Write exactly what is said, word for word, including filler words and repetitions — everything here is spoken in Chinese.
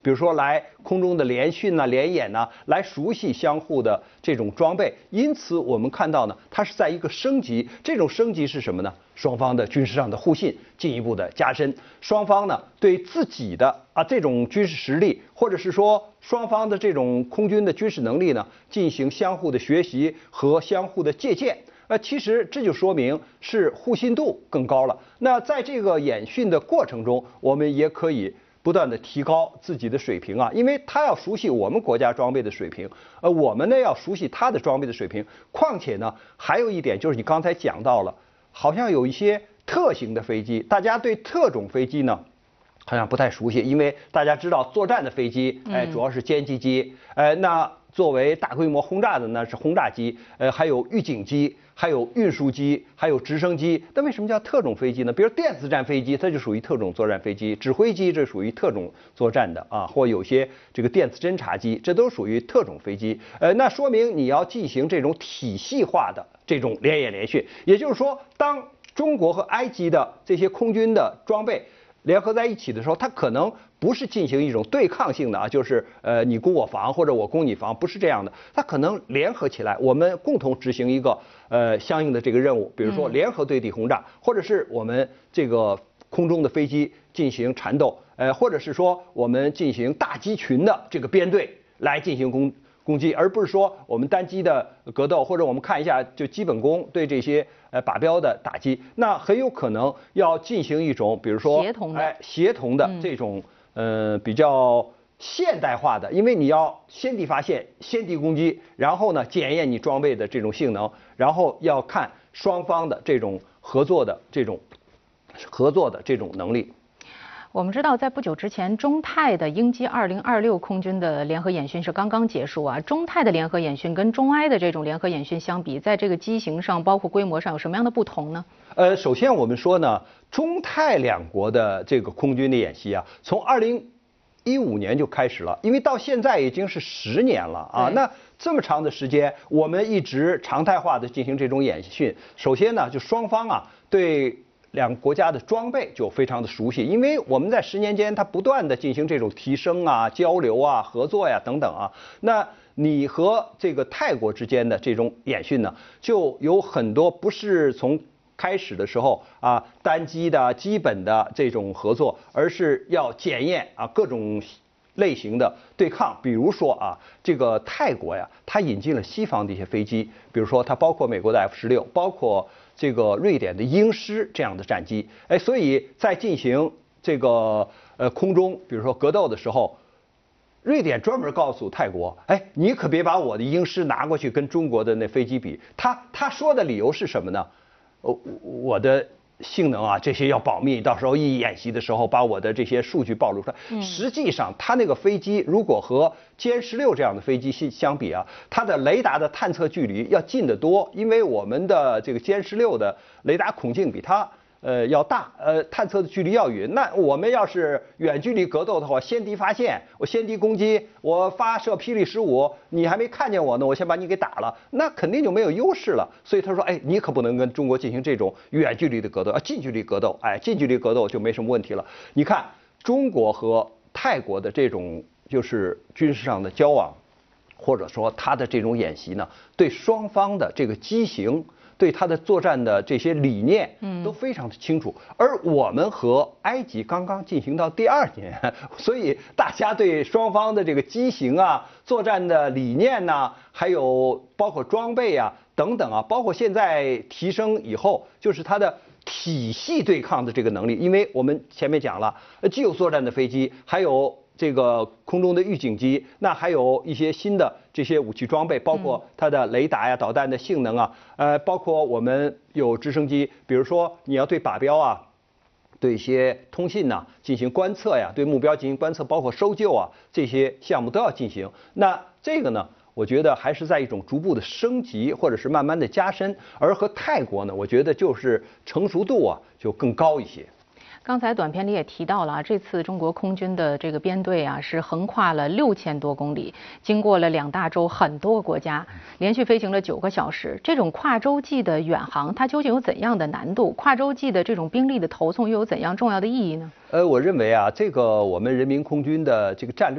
比如说来空中的联训呐、联演呐，来熟悉相互的这种装备。因此，我们看到呢，它是在一个升级。这种升级是什么呢？双方的军事上的互信进一步的加深，双方呢对自己的啊这种军事实力，或者是说双方的这种空军的军事能力呢，进行相互的学习和相互的借鉴。呃，其实这就说明是互信度更高了。那在这个演训的过程中，我们也可以不断的提高自己的水平啊，因为他要熟悉我们国家装备的水平，呃，我们呢要熟悉他的装备的水平。况且呢，还有一点就是你刚才讲到了，好像有一些特型的飞机，大家对特种飞机呢好像不太熟悉，因为大家知道作战的飞机，哎，主要是歼击机，呃，那作为大规模轰炸的呢是轰炸机，呃，还有预警机，还有运输机，还有直升机。那为什么叫特种飞机呢？比如电子战飞机，它就属于特种作战飞机；指挥机这属于特种作战的啊，或有些这个电子侦察机，这都属于特种飞机。呃，那说明你要进行这种体系化的这种联演联训，也就是说，当中国和埃及的这些空军的装备联合在一起的时候，它可能不是进行一种对抗性的啊，就是呃你攻我防或者我攻你防，不是这样的。它可能联合起来，我们共同执行一个呃相应的这个任务，比如说联合对地轰炸，或者是我们这个空中的飞机进行缠斗，呃，或者是说我们进行大机群的这个编队来进行攻。攻击，而不是说我们单机的格斗，或者我们看一下就基本功对这些呃靶标的打击，那很有可能要进行一种，比如说协同的， 哎，协同的这种呃比较现代化的，因为你要先地发现、先地攻击，然后呢检验你装备的这种性能，然后要看双方的这种合作的这种合作的这种能力。 我们知道，在不久之前，中泰的鹰击二零二六空军的联合演训是刚刚结束啊。中泰的联合演训跟中埃的这种联合演训相比，在这个机型上，包括规模上，有什么样的不同呢？ 呃，首先我们说呢，中泰两国的这个空军的演习啊，从二零一五年就开始了，因为到现在已经是十年了啊。那这么长的时间，我们一直常态化的进行这种演训。首先呢，就双方啊对两个国家的装备就非常的熟悉，因为我们在十年间，它不断的进行这种提升啊、交流啊、合作呀、等等啊。那你和这个泰国之间的这种演训呢，就有很多不是从开始的时候啊单机的基本的这种合作，而是要检验啊各种类型的对抗。比如说啊，这个泰国呀，它引进了西方的一些飞机，比如说它包括美国的 F 十六，包括这个瑞典的鹰狮这样的战机，哎，所以在进行这个呃空中，比如说格斗的时候，瑞典专门告诉泰国，哎，你可别把我的鹰狮拿过去跟中国的那飞机比。他他说的理由是什么呢？呃，我的性能啊，这些要保密，到时候一演习的时候把我的这些数据暴露出来。嗯、实际上，它那个飞机如果和歼十六这样的飞机相比啊，它的雷达的探测距离要近得多，因为我们的这个歼十六的雷达孔径比它呃要大，呃探测的距离要远。那我们要是远距离格斗的话，先敌发现，我先敌攻击，我发射霹雳十五，你还没看见我呢，我先把你给打了，那肯定就没有优势了。所以他说，哎，你可不能跟中国进行这种远距离的格斗，啊，近距离格斗，哎，近距离格斗就没什么问题了。你看中国和泰国的这种就是军事上的交往，或者说他的这种演习呢，对双方的这个机型，对他的作战的这些理念，都非常的清楚。而我们和埃及刚刚进行到第二年，所以大家对双方的这个机型啊、作战的理念呐、啊，还有包括装备啊等等啊，包括现在提升以后，就是它的体系对抗的这个能力。因为我们前面讲了，既有作战的飞机，还有这个空中的预警机，那还有一些新的这些武器装备，包括它的雷达呀、导弹的性能啊，呃，包括我们有直升机，比如说你要对靶标啊、对一些通信呐、啊、进行观测呀，对目标进行观测，包括搜救啊这些项目都要进行。那这个呢，我觉得还是在一种逐步的升级，或者是慢慢的加深。而和泰国呢，我觉得就是成熟度啊就更高一些。 刚才短片里也提到了啊，这次中国空军的这个编队啊，是横跨了六千多公里，经过了两大洲很多个国家，连续飞行了九个小时。这种跨洲际的远航，它究竟有怎样的难度？跨洲际的这种兵力的投送又有怎样重要的意义呢？ 呃，我认为啊，这个我们人民空军的这个战略。